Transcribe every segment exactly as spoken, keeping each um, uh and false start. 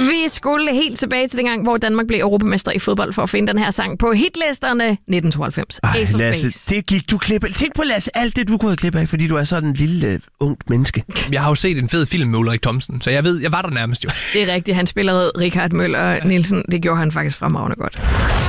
Vi skulle helt tilbage til dengang, hvor Danmark blev europamester i fodbold for at finde den her sang på hitlisterne nitten tooghalvfems. Ej, Lasse, det gik du klip af. Tænk på, Lasse, alt det, du kunne have klip af, fordi du er sådan en lille, uh, ungt menneske. Jeg har jo set en fed film med Ulrik Thomsen, så jeg ved, jeg var der nærmest jo. Det er rigtigt, han spiller Richard Møller Nielsen. Det gjorde han faktisk fremragende godt.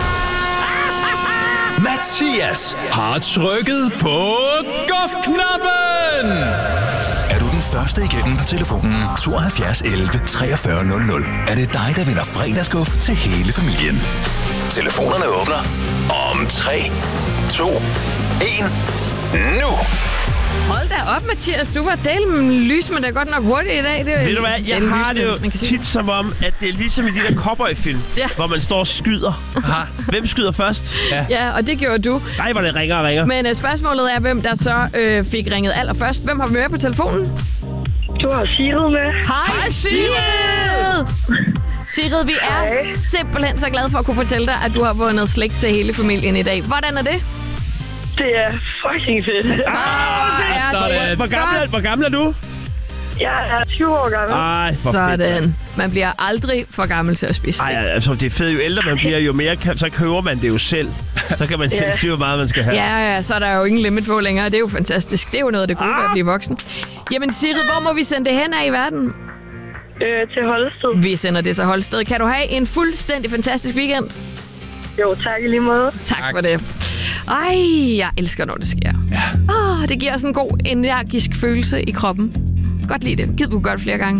Mathias har trykket på guf-knappen. Er du den første igennem på telefonen tooghalvfjerds elleve treogfyrre nul nul, er det dig, der vinder fredagsguf til hele familien. Telefonerne åbner om tre, to, en, nu. Hold da op, Mathias. Du var delmen lys, men det er godt nok hurtigt i dag. Det er Ved du hvad, jeg den har lysende, det jo tit som om, at det er ligesom i de der cowboyfilm, ja. hvor man står og skyder. Aha. Hvem skyder først? Ja. ja, og det gjorde du. Nej, hvor det ringer og ringer. Men uh, spørgsmålet er, hvem der så øh, fik ringet allerførst. Hvem har vi med på telefonen? Du har Sigrid med. Hej, Hej Sigrid! Sigrid, vi er Hej. simpelthen så glade for at kunne fortælle dig, at du har vundet slik til hele familien i dag. Hvordan er det? Det er fucking fedt. Ah, er det hvor, gammel, hvor gammel er du? Jeg er tyve år gammel. Ej, sådan. Fedt. Man bliver aldrig for gammel til at spise slik. Ej, altså det er fedt. Jo ældre man bliver, jo mere kan, så køber man det jo selv. Så kan man selv yeah. sige, hvor meget man skal have. Ja, ja, så er der jo ingen limit på længere. Det er jo fantastisk. Det er jo noget af det gode ah. ved at blive voksen. Jamen Sigrid, hvor må vi sende det hen af i verden? Øh, til Holsted. Vi sender det til Holsted. Kan du have en fuldstændig fantastisk weekend? Jo, tak i lige måde. Tak, tak for det. Ej, jeg elsker, når det sker. Ja. Oh, det giver sådan en god, energisk følelse i kroppen. Godt lide det. Gider du gøre det flere gange?